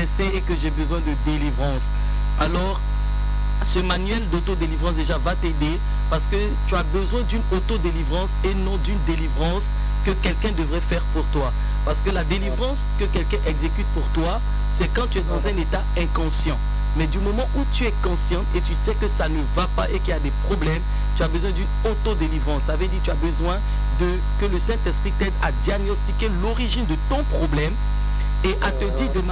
oppressé et que j'ai besoin de délivrance. Alors, ce manuel d'autodélivrance déjà va t'aider parce que tu as besoin d'une autodélivrance et non d'une délivrance que quelqu'un devrait faire pour toi. Parce que la délivrance que quelqu'un exécute pour toi, c'est quand tu es dans un état inconscient. Mais du moment où tu es conscient et tu sais que ça ne va pas et qu'il y a des problèmes, tu as besoin d'une autodélivrance. Ça veut dire que tu as besoin que le Saint-Esprit t'aide à diagnostiquer l'origine de ton problème et à te dire de